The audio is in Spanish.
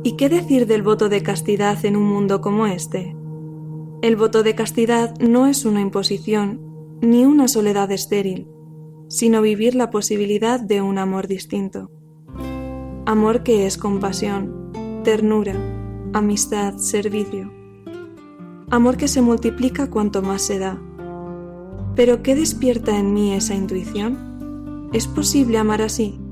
¿Y qué decir del voto de castidad en un mundo como este? El voto de castidad no es una imposición, ni una soledad estéril, sino vivir la posibilidad de un amor distinto. Amor que es compasión, ternura, amistad, servicio. Amor que se multiplica cuanto más se da. ¿Pero qué despierta en mí esa intuición? ¿Es posible amar así?